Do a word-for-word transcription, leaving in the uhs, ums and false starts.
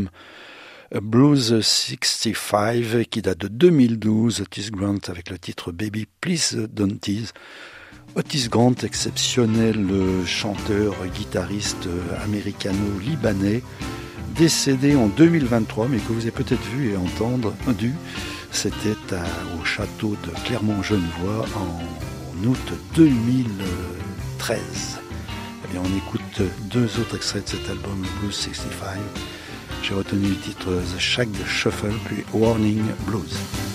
Blues soixante-quinze qui date de deux mille douze, Otis Grant avec le titre Baby Please Don't Tease. Otis Grant, exceptionnel chanteur, guitariste américano-libanais, décédé en deux mille vingt-trois, mais que vous avez peut-être vu et entendu. C'était à, au château de Clermont-Genevois en août deux mille treize. Eh bien, on écoute deux autres extraits de cet album Blues soixante-quinze. J'ai retenu le titre The Shag Shuffle puis Warning Blues.